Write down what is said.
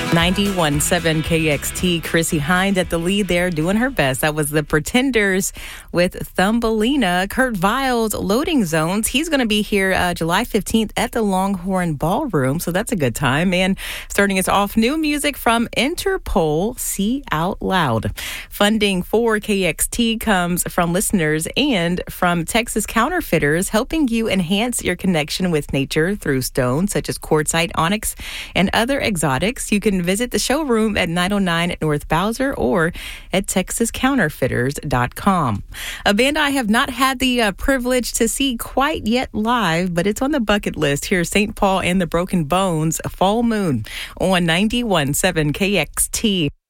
91.7 KXT, Chrissy Hind at the lead there, doing her best. That was the Pretenders with Thumbelina. Kurt Vile's Loading Zones. He's going to be here July 15th at the Longhorn Ballroom, so that's a good time. And starting us off, new music from Interpol, See Out Loud. Funding for KXT comes from listeners and from Texas Counterfeiters, helping you enhance your connection with nature through stones such as quartzite, onyx, and other exotics. You can visit the showroom at 909 North Bowser or at texascounterfeiters.com. A band I have not had the privilege to see quite yet live, but it's on the bucket list. Here's St. Paul and the Broken Bones, Fall Moon on 91.7 KXT.